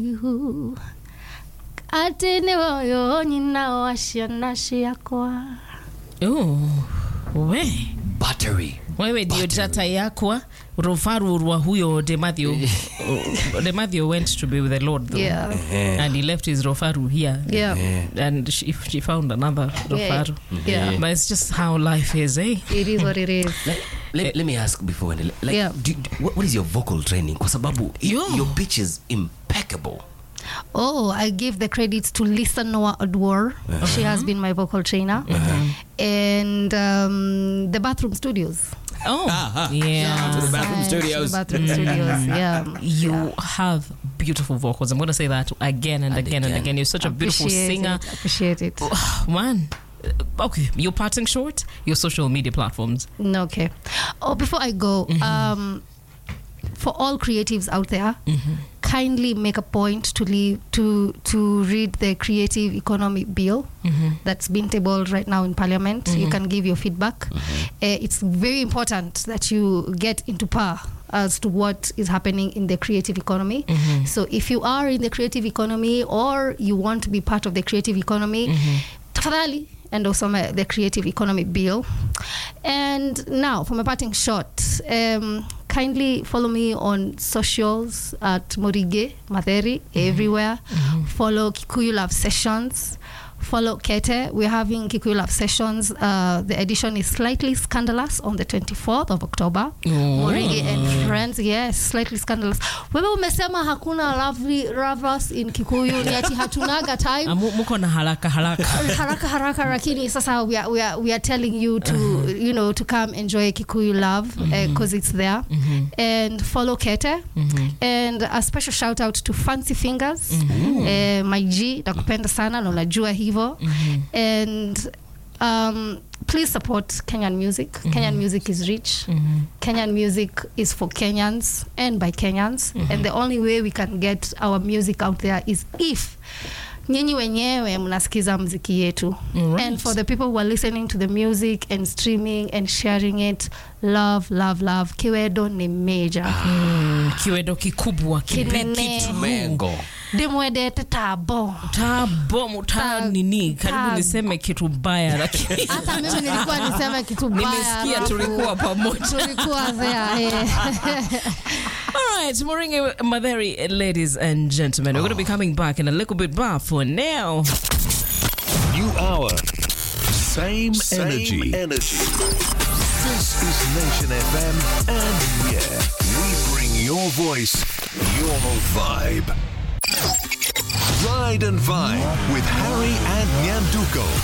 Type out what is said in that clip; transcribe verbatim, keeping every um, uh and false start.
You atene woyo nyina washianashia kwa. Oh, we battery. Wewe ndio tata yakwa rofaru rwa huyo de Matthew. De Matthew went to be with the Lord though. Yeah. And he left his rofaru here. Yeah. And she, she found another rofaru. Yeah. But it's just how life is, eh? It is what it is. Let, let, let me ask before like Yeah. do, do, what, what is your vocal training? Kwa sababu Yo. your pitch is impeccable. Oh, I give the credits to Lisa Noah Adwar. Uh-huh. She has been my vocal trainer. Uh-huh. And um, the Bathroom Studios. Oh, uh-huh. yeah. To the Bathroom Studios. The Bathroom Studios, yeah. You yeah. have beautiful vocals. I'm going to say that again and, and again, again and again. You're such a beautiful Appreciate singer. It. Appreciate it. Oh, man. Okay, your parting short, your social media platforms. Okay. Oh, before I go, mm-hmm. um, for all creatives out there, mm-hmm. kindly make a point to leave, to to read the Creative Economy Bill mm-hmm. that's been tabled right now in Parliament. Mm-hmm. You can give your feedback. Mm-hmm. Uh, it's very important that you get into par as to what is happening in the creative economy. Mm-hmm. So if you are in the creative economy or you want to be part of the creative economy, mm-hmm. tafadhali and also my, the Creative Economy Bill. And now, for my parting shot, um, kindly follow me on socials at Morige Matheri, mm-hmm. everywhere. Mm-hmm. Follow Kikuyu Love Sessions. Follow Kete. We're having Kikuyu Love Sessions. Uh, the edition is Slightly Scandalous on the twenty-fourth of October. Oh. Morige and friends, yes, Slightly Scandalous. Wewe umesema hakuna lovely lovers in Kikuyu, ni ati hatunaga time. Muko na haraka haraka. haraka haraka rakini sasa we are, we are, we are telling you to uh-huh. you know to come enjoy Kikuyu Love because mm-hmm. uh, it's there. Mm-hmm. And follow Kete. Mm-hmm. And a special shout out to Fancy Fingers. Mm-hmm. uh, my G, nakupenda sana na unajua hivyo. Mm-hmm. And um, please support Kenyan music. Mm-hmm. Kenyan music is rich. Mm-hmm. Kenyan music is for Kenyans and by Kenyans. Mm-hmm. And the only way we can get our music out there is if nyinyi wenyewe mnasikiza muziki yetu. Right. And for the people who are listening to the music and streaming and sharing it, love, love, love. Kiwedo ni major. Mm, kiwedo kikubwa, kibikitu. Mengo. Dimwedete tabo. Tabo, muta nini. Karibu niseme kitu baya. Hata mimi nilikuwa niseme kitu baya. Nimesikia tulikuwa pamoja. Tulikuwa there. All right, Moringe Matheri, ladies and gentlemen. We're going to be coming back in a little bit, but for now. New hour. Same, Same energy. energy. This is Nation F M, and yeah, we bring your voice, your vibe. Ride and Vibe with Harry and Nyanduko.